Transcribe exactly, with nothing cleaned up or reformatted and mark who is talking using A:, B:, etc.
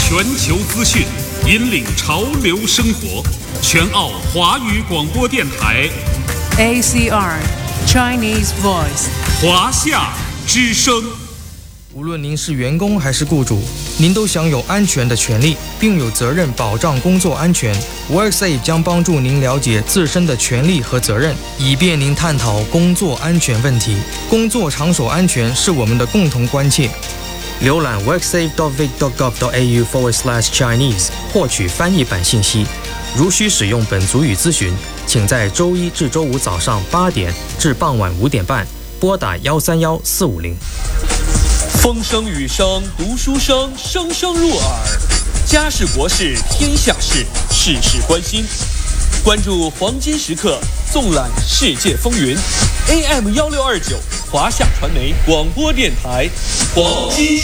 A: 全球资讯，引领潮流生活。全澳华语广播电台
B: A C R Chinese Voice
A: 华夏之声。
C: 无论您是员工还是雇主，您都享有安全的权利，并有责任保障工作安全。WorkSafe 将帮助您了解自身的权利和责任，以便您探讨工作安全问题。工作场所安全是我们的共同关切。浏览 worksafe dot vic dot gov dot a u forward slash Chinese 获取翻译版信息。如需使用本族语咨询，请在周一至周五早上八点至傍晚五点半拨打幺三幺四五零。
D: 风声雨声读书声，声声入耳。家事国事天下事，事事关心。关注黄金时刻，纵览世界风云。A M 幺六二九华夏传媒广播电台，黄金。